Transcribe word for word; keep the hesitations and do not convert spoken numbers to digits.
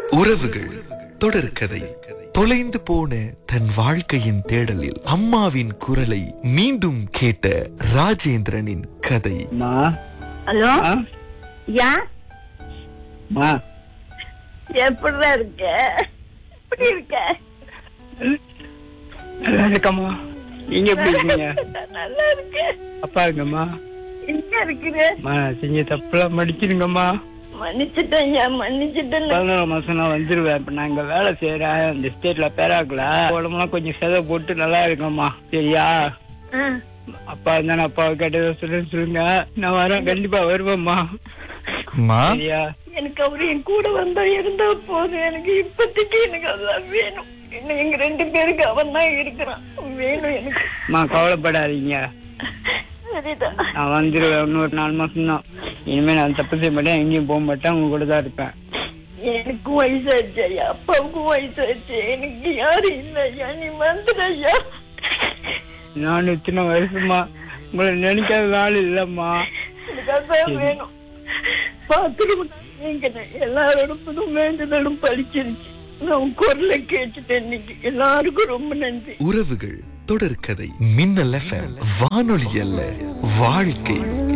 உறவுகள் தொடர்கதை. தொலைந்து போன தன் வாழ்க்கையின் தேடலில் அம்மாவின் குரலை மீண்டும் கேட்ட ராஜேந்திரனின் கதை. மா ஹலோ ஆ? யா மா எப்படிடா இருக்க? எப்படி இருக்க? நல்லா இருக்கம்மா. நீங்க எப்படி இருக்கீங்க? நல்லா இருக்க. அப்பா இருக்கம்மா. எங்க இருக்கிற? மா செஞ்ச தப்புலாம் மடிச்சிருங்கம்மா. மன்னிச்சுட்டேன் யா, மன்னிச்சுட்டேன். பதினோரு மாசம் நான் வந்துருவேன். இப்ப நான் இங்க வேலை செய்யறேன் இந்த ஸ்டேட்ல பேராக்கல. உடம்புலாம் கொஞ்சம் செதை போட்டு நல்லா இருக்கம்மா. சரியா? ஆ, அப்பா இருந்தா அப்பாவை கேட்டதை சொல்லு சொல்லுங்க. நான் வரேன், கண்டிப்பா வருவேம்மா. அம்மா, சரியா? எனக்கு அவரு என் கூட வந்தா இருந்தா போதும். எனக்கு இப்போதைக்கு எனக்கு அதான் வேணும். இன்னும் எங்க ரெண்டு பேருக்கு அவன் தான் இருக்கிறான். வேணும் எனக்கு. அம்மா கவலைப்படாதீங்க, சரிதான். நான் வந்துருவேன். இன்னொரு நாலு மாசம் தான். இனிமே நான் தப்பு செய்ய மாட்டேன், எங்கேயும் போக மாட்டேன், உங்க கூட தான் இருப்பேன். எனக்கும் வயசாச்சு ஐயா, அப்பாவுக்கும் வயசாச்சு. எனக்கு யாரும் இல்லை ஐயா, நீ வந்துடு ஐயா. நானும் இத்தனை வருஷமா உங்களை நினைக்காத நாள் இல்லம்மா. எனக்கு அதான் வேணும். பாத்துருவோம். நீங்க எல்லாரோட புதும் வேண்டுதலும் பழிச்சிருச்சு. நான் உன் குரலை கேட்டுட்டேன் இன்னைக்கு. எல்லாருக்கும் ரொம்ப நன்றி. உறவுகள் தொடர்கதை. மின்னல் எஃப்எம், வானொலி அல்ல வாழ்க்கை.